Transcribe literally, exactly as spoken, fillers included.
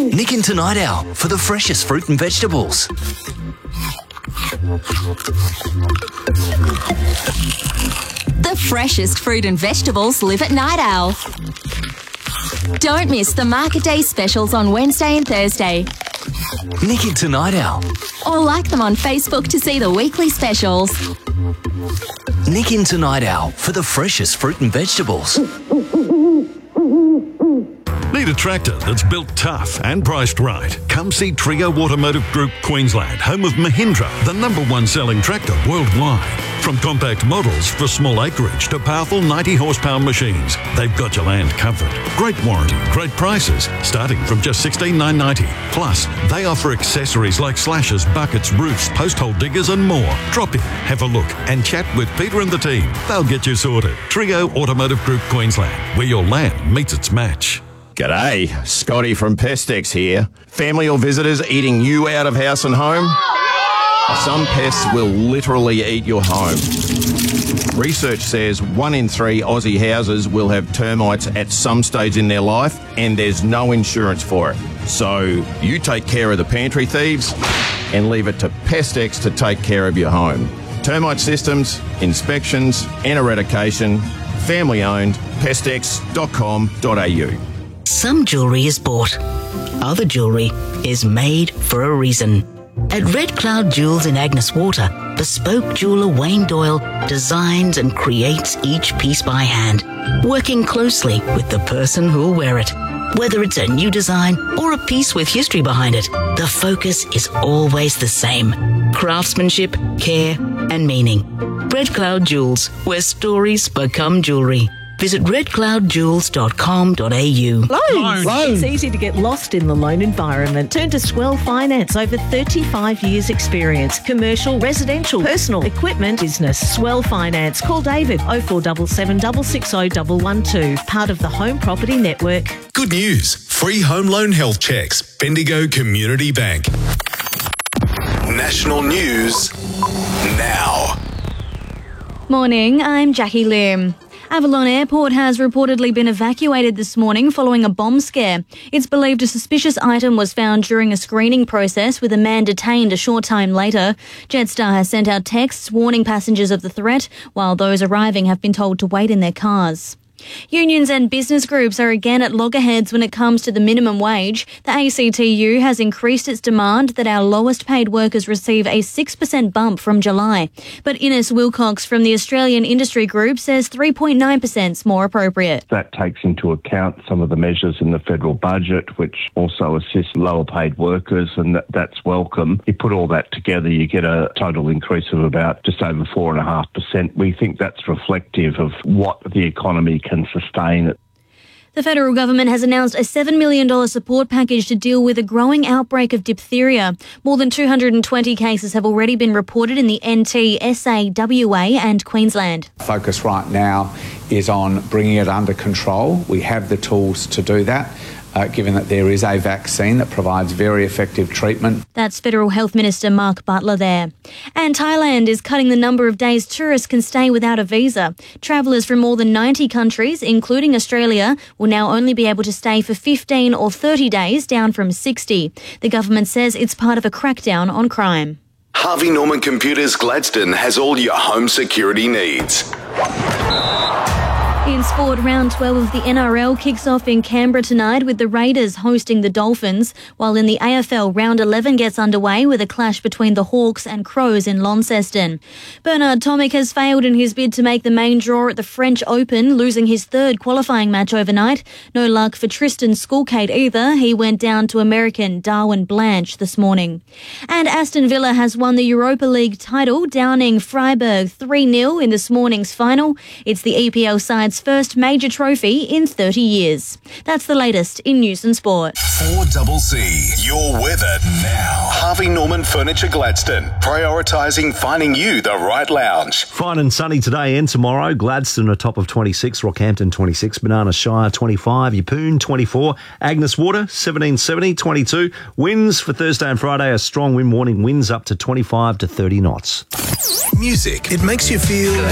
Nick into Night Owl for the freshest fruit and vegetables. The freshest fruit and vegetables live at Night Owl. Don't miss the Market Day specials on Wednesday and Thursday. Nick into Night Owl. Or like them on Facebook to see the weekly specials. Nick into Night Owl for the freshest fruit and vegetables. Need a tractor that's built tough and priced right? Come see Trio Automotive Group Queensland, home of Mahindra, the number one selling tractor worldwide. From compact models for small acreage to powerful ninety horsepower machines, they've got your land covered. Great warranty, great prices, starting from just sixteen thousand nine hundred ninety. Plus, they offer accessories like slashers, buckets, roofs, post hole diggers and more. Drop in, have a look and chat with Peter and the team. They'll get you sorted. Trio Automotive Group Queensland, where your land meets its match. G'day, Scotty from Pestex here. Family or visitors eating you out of house and home? Some pests will literally eat your home. Research says one in three Aussie houses will have termites at some stage in their life, and there's no insurance for it. So you take care of the pantry thieves and leave it to Pestex to take care of your home. Termite systems, inspections and eradication. Family owned, pestex dot com dot a u. Some jewellery is bought. Other jewellery is made for a reason. At Red Cloud Jewels in Agnes Water, bespoke jeweller Wayne Doyle designs and creates each piece by hand, working closely with the person who'll wear it. Whether it's a new design or a piece with history behind it, the focus is always the same. Craftsmanship, care and meaning. Red Cloud Jewels, where stories become jewellery. Visit red cloud jewels dot com dot a u. Loans. Loans. It's easy to get lost in the loan environment. Turn to Swell Finance. Over thirty-five years experience. Commercial, residential, personal, equipment, business. Swell Finance. Call David oh four seven seven, six six oh, one one two. Part of the Home Property Network. Good news. Free home loan health checks. Bendigo Community Bank. National news now. Morning, I'm Jackie Lim. Avalon Airport has reportedly been evacuated this morning following a bomb scare. It's believed a suspicious item was found during a screening process, with a man detained a short time later. Jetstar has sent out texts warning passengers of the threat, while those arriving have been told to wait in their cars. Unions and business groups are again at loggerheads when it comes to the minimum wage. The A C T U has increased its demand that our lowest paid workers receive a six percent bump from July. But Ines Wilcox from the Australian Industry Group says three point nine percent is more appropriate. That takes into account some of the measures in the federal budget, which also assist lower paid workers, and that, that's welcome. You put all that together, you get a total increase of about just over four point five percent. We think that's reflective of what the economy can sustain it. The federal government has announced a seven million dollars support package to deal with a growing outbreak of diphtheria. More than two hundred twenty cases have already been reported in the N T, S A, W A and Queensland. Focus right now is on bringing it under control. We have the tools to do that. Uh, given that there is a vaccine that provides very effective treatment. That's Federal Health Minister Mark Butler there. And Thailand is cutting the number of days tourists can stay without a visa. Travellers from more than ninety countries, including Australia, will now only be able to stay for fifteen or thirty days, down from sixty. The government says it's part of a crackdown on crime. Harvey Norman Computers Gladstone has all your home security needs. In sport, round twelve of the N R L kicks off in Canberra tonight with the Raiders hosting the Dolphins, while in the A F L, round eleven gets underway with a clash between the Hawks and Crows in Launceston. Bernard Tomic has failed in his bid to make the main draw at the French Open, losing his third qualifying match overnight. No luck for Tristan Skulkate either. He went down to American Darwin Blanche this morning. And Aston Villa has won the Europa League title, downing Freiburg three nil in this morning's final. It's the E P L side's first major trophy in thirty years. That's the latest in news and sport. four C C, your weather now. Harvey Norman Furniture Gladstone, prioritising finding you the right lounge. Fine and sunny today and tomorrow. Gladstone a top of twenty-six, Rockhampton twenty-six, Banana Shire twenty-five, Yeppoon twenty-four, Agnes Water seventeen seventy, twenty-two. Winds for Thursday and Friday, a strong wind warning, winds up to twenty-five to thirty knots. Music, it makes you feel